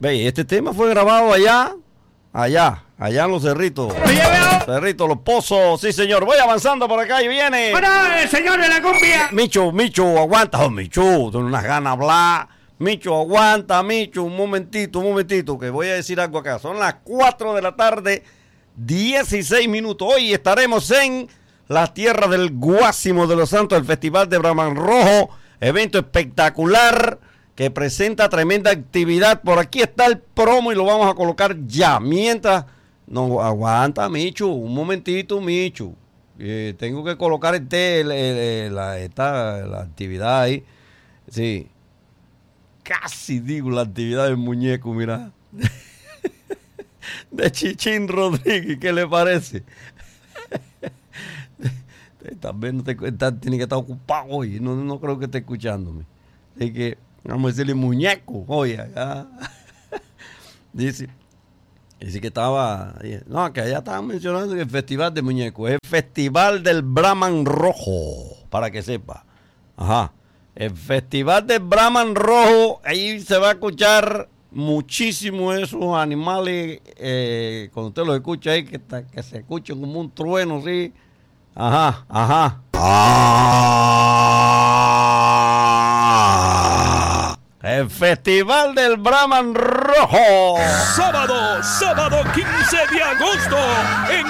Ve, este tema fue grabado allá en los cerritos. Cerritos, los pozos, sí señor. Voy avanzando por acá y viene. Bueno, el señor de la cumbia. Micho, aguanta. Oh, Micho, tengo unas ganas de hablar. Micho, aguanta, Micho, un momentito, que voy a decir algo acá. Son las 4 de la tarde, 16 minutos. Hoy estaremos en las tierras del Guásimo de los Santos, el Festival de Brahman Rojo, evento espectacular que presenta tremenda actividad. Por aquí está el promo y lo vamos a colocar ya. Mientras, no, aguanta, Micho, un momentito, Micho. Tengo que colocar la actividad ahí. Sí. Casi digo la actividad del muñeco, mira. De Chichín Rodríguez, ¿qué le parece? También tiene que estar ocupado hoy. No creo que esté escuchándome. Así que vamos a decirle muñeco, oye, acá. Dice que estaba. No, que allá estaban mencionando el festival de muñecos. Es el festival del Brahman Rojo, para que sepa. Ajá. El Festival del Brahman Rojo, ahí se va a escuchar muchísimo esos animales, cuando usted los escucha ahí, que se escuchen como un trueno, ¿sí? Ajá. El Festival del Brahman Rojo. Sábado 15 de agosto, en